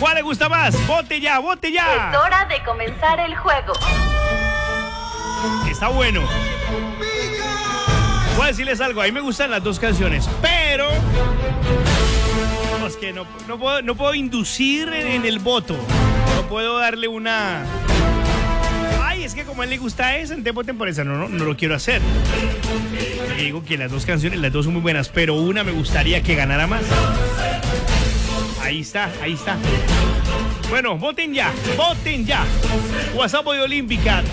¿Cuál le gusta más? ¡Vote ya, vote ya! Es hora de comenzar el juego. Está bueno. Voy a decirles algo, a mí me gustan las dos canciones, pero es que no puedo inducir en el voto. No puedo darle una... Ay, es que como a él le gusta esa, entonces voten por esa. No lo quiero hacer. Digo que las dos canciones, las dos son muy buenas, pero una me gustaría que ganara más. Ahí está. Bueno, voten ya. WhatsApp de Olímpica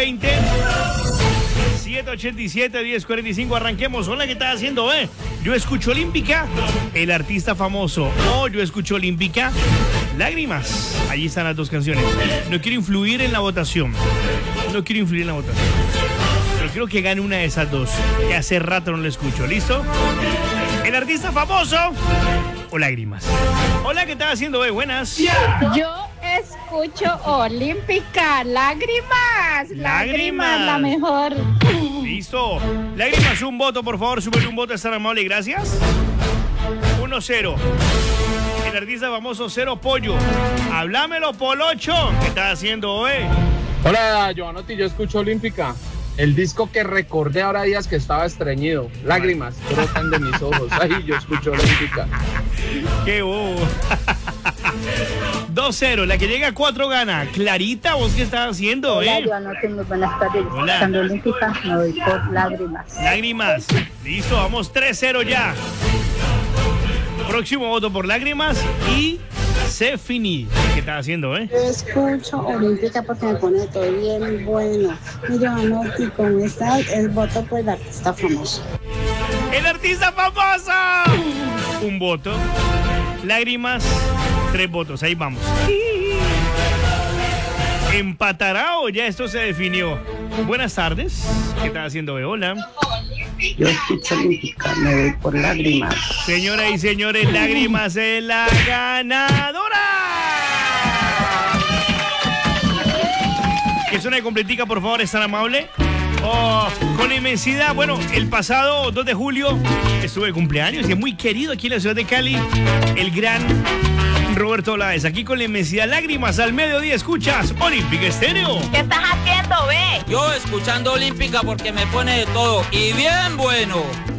320-787-1045. Arranquemos. Hola, ¿qué estás haciendo, Yo escucho Olímpica, el artista famoso. Yo escucho Olímpica, Lágrimas. Allí están las dos canciones. No quiero influir en la votación. Pero quiero que gane una de esas dos, que hace rato no la escucho. ¿Listo? El artista famoso o Lágrimas. Hola, ¿qué estás haciendo, Buenas. Yo escucho Olímpica, Lágrimas, la mejor. Listo. Lágrimas, un voto, por favor, súbele un voto, es tan amable, gracias. 1-0. El artista famoso, 0 pollo. Háblamelo, Polocho. ¿Qué estás haciendo, Hola, Giovanotti, yo escucho Olímpica. El disco que recordé ahora días que estaba estreñido. Lágrimas brotan de mis ojos. Ay, yo escucho Olímpica. Qué bobo. 2-0, la que llega a 4 gana. Clarita, ¿vos qué estás haciendo, Hola, Giovanotti, muy buenas tardes. Hola. Escuchando Olímpica, me voy por Lágrimas. Lágrimas. Listo, vamos 3-0 ya. Próximo voto por Lágrimas y se finí. ¿Qué estás haciendo, Yo escucho Olímpica porque me pone todo bien bueno. Y Giovanotti, ¿cómo estás? El voto por el artista famoso. ¡El artista famoso! Un voto. Lágrimas, 3 votos. Ahí vamos. ¿Empatará o ya esto se definió? Buenas tardes. ¿Qué estás haciendo, Hola. Yo escucho Olímpica, me voy por Lágrimas. Señoras y señores, Lágrimas es la ganadora. Que suene completica, por favor, es tan amable. Con inmensidad, bueno, el pasado 2 de julio estuve de cumpleaños y es muy querido aquí en la ciudad de Cali, el gran Roberto Blades. Aquí con la inmensidad, Lágrimas al mediodía, escuchas Olímpica Estéreo. ¿Qué estás haciendo, Yo escuchando Olímpica porque me pone de todo y bien bueno.